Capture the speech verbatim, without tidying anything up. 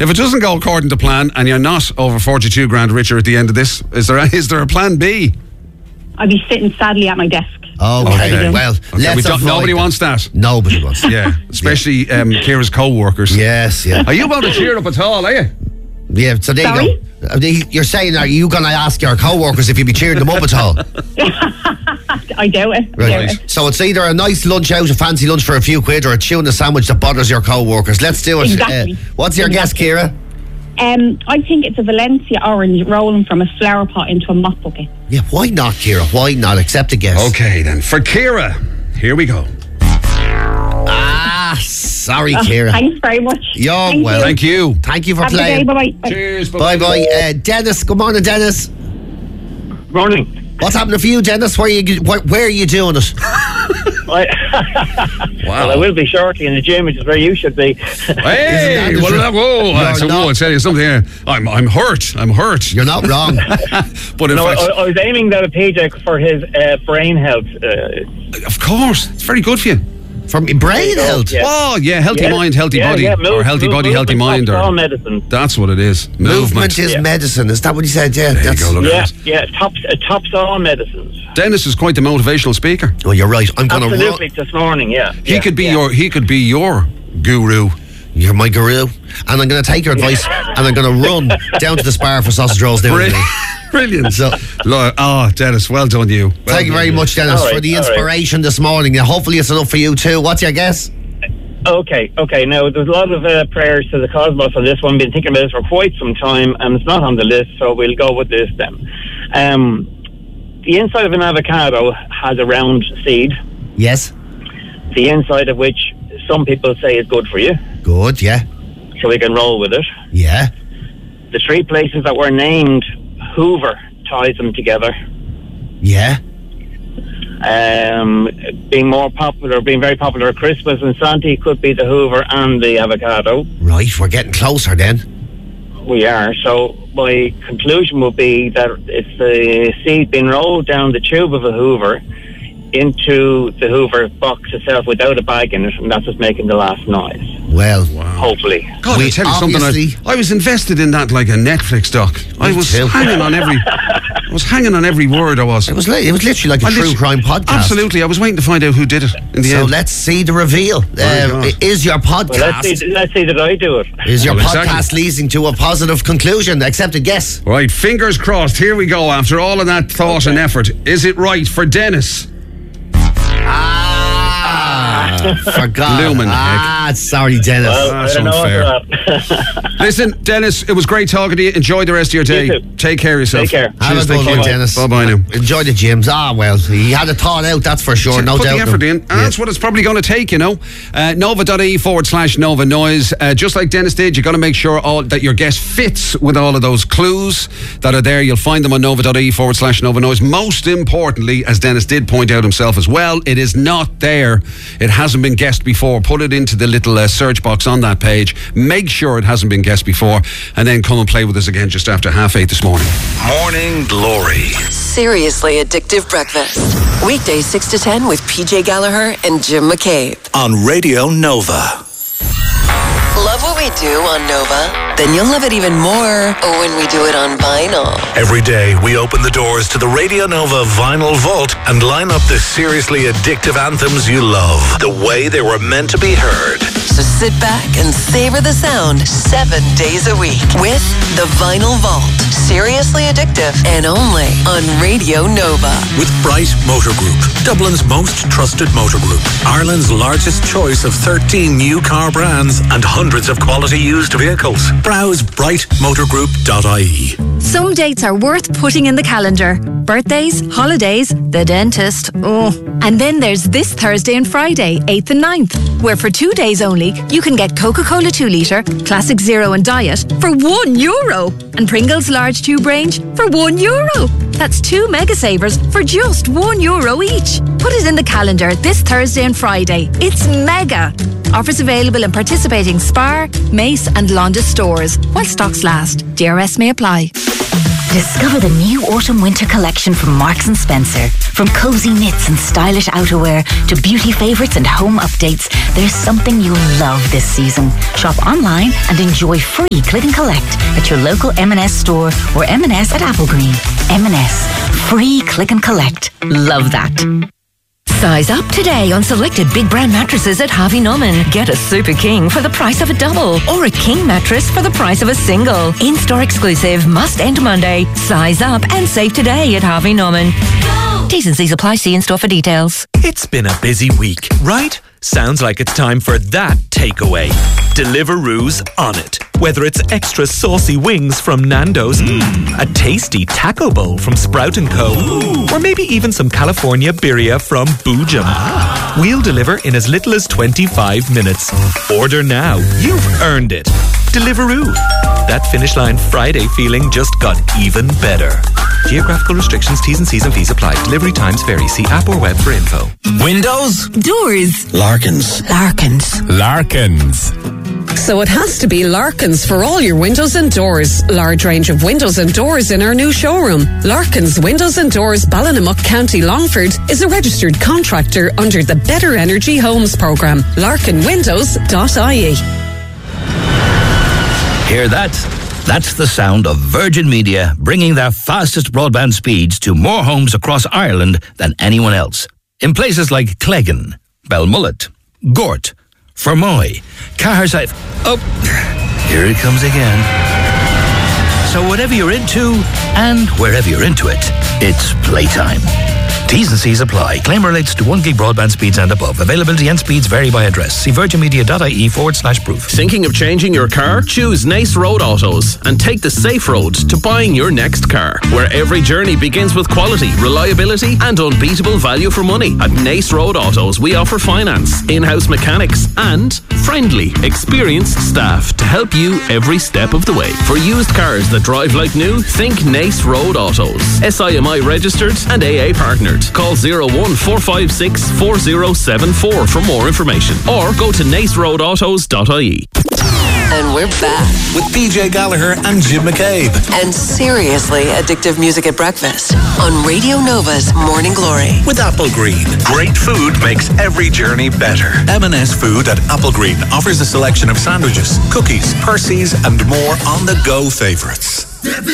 If it doesn't go according to plan and you're not over forty-two grand richer at the end of this, is there a, is there a plan B? I'd be sitting sadly at my desk. Okay, Okay. well, Okay, let's we don't, avoid nobody that. wants that. Nobody wants that. Yeah, especially um, Ciara's co-workers. Yes, yeah. Are you about to cheer up at all, are you? Yeah, so there Sorry? you go. Uh, the- You're saying, are you going to ask your co-workers if you'd be cheering them up at all? I doubt it. Right. Doubt it. So it's either a nice lunch out, a fancy lunch for a few quid, or a tuna sandwich that bothers your co-workers. Let's do it. Exactly. Uh, what's your Exactly. guess, Ciara? Um, I think it's a Valencia orange rolling from a flower pot into a mop bucket. Yeah, why not, Ciara? Why not? Accept a guess. Okay, then. For Ciara, here we go. Ah, sorry, Oh, Ciara. thanks very much. You're Thank well. you. Thank you. Thank you for Have a good day. playing. Bye-bye. Bye. Cheers. Bye bye. Uh, Dennis, good morning, Dennis. Morning. What's happening for you, Dennis? Where are you, where, where are you doing it? I, Wow. well, I will be shortly in the gym, which is where you should be. Hey, that the well, truth? that, whoa, You're I said, not- whoa, I tell you something here. I'm, I'm hurt. I'm hurt. You're not wrong. But in no, I, fact, I was aiming that at P J for his uh, brain health. Uh, of course, it's very good for you. From brain go, health. yeah. Oh, yeah, healthy yeah, mind, healthy yeah, body, yeah, move- or healthy move- body, healthy movement mind, tops or all medicine. that's what it is. Movement, Movement. is Yeah. medicine. Is that what he said? Yeah. There you that's, go. Look Yeah, at yeah, it tops, it tops all medicines. Dennis is quite the motivational speaker. Oh, you're right. I'm going to run. Absolutely, this morning, yeah. He yeah, could be yeah. your. He could be your guru. You're my guru. And I'm going to take your advice and I'm going to run down to the Spar for sausage rolls now. Brilliant. Brilliant. So- Look, oh, Dennis, well done, you. Well Thank you done, very much, Dennis, All right, for the all right. inspiration this morning. Yeah, hopefully it's enough for you too. What's your guess? Okay, okay. Now, there's a lot of uh, prayers to the cosmos on this one. Been thinking about this for quite some time, and it's not on the list, so we'll go with this then. Um, the inside of an avocado has a round seed, Yes. the inside of which some people say is good for you, Good, yeah. so we can roll with it. Yeah. The three places that were named, Hoover ties them together. Yeah. Um, being more popular, being very popular at Christmas and Santi could be the Hoover and the avocado. Right, we're getting closer then. We are. So my conclusion would be that it's the seed being rolled down the tube of a Hoover into the Hoover box itself without a bag in it, and that's what's making the last noise. Well, Hopefully. God, We I tell you something. obviously- I, I was invested in that like a Netflix doc. I Me was too. hanging on every. I was hanging on every word. I was. it was li- it was literally like a I true lit- crime podcast. Absolutely. I was waiting to find out who did it in the So end. let's see the reveal. My Uh, God. is your Well, let's podcast see. Let's see that I do it. is your Well, podcast exactly. leading to a positive conclusion? Accepted guess. Right, fingers crossed. Here we go. After all of that thought and effort, is it right for Dennis? Ah, forgot. Lumen, ah, sorry, Dennis. Well, that's I don't know unfair. after that. Listen, Dennis, it was great talking to you. Enjoy the rest of your day. You too. Take care of yourself. Take care. Have Cheers, a good thank one, you. Dennis. Bye-bye now. Enjoy the gyms. Ah, well, he had it thought out, that's for sure. No Put doubt. the effort in, and Yeah. that's what it's probably going to take, you know. Uh, Nova.ie forward slash Nova Noise. Uh, just like Dennis did, you've got to make sure all, that your guest fits with all of those clues that are there. You'll find them on Nova.ie forward slash Nova Noise. Most importantly, as Dennis did point out himself as well, it is not there. It hasn't been guessed before. Put it into the little uh, search box on that page. Make sure it hasn't been guessed before, and then come and play with us again just after half eight this morning. Morning Glory. Seriously addictive breakfast. Weekdays six to ten with P J Gallagher and Jim McCabe. On Radio Nova. Love what we do on Nova? Then you'll love it even more when we do it on vinyl. Every day we open the doors to the Radio Nova Vinyl Vault and line up the seriously addictive anthems you love, the way they were meant to be heard. So sit back and savor the sound seven days a week with the Vinyl Vault. Seriously addictive and only on Radio Nova. With Bright Motor Group, Dublin's most trusted motor group, Ireland's largest choice of thirteen new car brands and hundreds of quality used vehicles. Browse bright motor group dot I E. Some dates are worth putting in the calendar. Birthdays, holidays, the dentist. Oh. And then there's this Thursday and Friday, eighth and ninth, where for two days only, you can get Coca-Cola two litre, Classic Zero and Diet for one euro. And Pringles large tube range for one euro. That's two mega savers for just one euro each. Put it in the calendar this Thursday and Friday. It's mega. Offers available in participating Spar, Mace and Londis stores while stocks last. D R S may apply. Discover the new autumn-winter collection from Marks and Spencer. From cozy knits and stylish outerwear to beauty favourites and home updates, there's something you'll love this season. Shop online and enjoy free click and collect at your local M and S store or M and S at Applegreen. M and S. Free click and collect. Love that. Size up today on selected big brand mattresses at Harvey Norman. Get a Super King for the price of a double or a King mattress for the price of a single. In-store exclusive, must end Monday. Size up and save today at Harvey Norman. Go! T's and C's apply. See in-store for details. It's been a busy week, right? Sounds like it's time for that takeaway. Deliveroo's on it. Whether it's extra saucy wings from Nando's, mm. a tasty taco bowl from Sprout and Co, Ooh. or maybe even some California birria from Boojum. Ah. We'll deliver in as little as twenty-five minutes. Order now. You've earned it. Deliveroo. That Finish Line Friday feeling just got even better. Geographical restrictions, T's and C's and fees apply. Delivery times vary. See app or web for info. Windows? Doors? Larkins. Larkins. Larkins. So it has to be Larkins for all your windows and doors. Large range of windows and doors in our new showroom. Larkins Windows and Doors, Ballinamuck, County Longford, is a registered contractor under the Better Energy Homes programme. larkin windows dot I E. Hear that? That's the sound of Virgin Media bringing their fastest broadband speeds to more homes across Ireland than anyone else. In places like Cleggan, Belmullet, Gort, Fermoy, Caherside. Oh, here it comes again. So whatever you're into and wherever you're into it, it's playtime. T's and C's apply. Claim relates to one gig broadband speeds and above. Availability and speeds vary by address. See virginmedia.ie forward slash proof. Thinking of changing your car? Choose Nace Road Autos and take the safe road to buying your next car, where every journey begins with quality, reliability and unbeatable value for money. At Nace Road Autos, we offer finance, in-house mechanics and friendly, experienced staff to help you every step of the way. For used cars that drive like new, think Nace Road Autos. S I M I registered and A A partnered. Call zero one four five six four zero seven four for more information or go to nace road autos dot I E. And we're back with P J Gallagher and Jim McCabe. And seriously addictive music at breakfast on Radio Nova's Morning Glory. With Applegreen. Great food makes every journey better. M and S Food at Applegreen offers a selection of sandwiches, cookies, Percy's and more on-the-go favourites.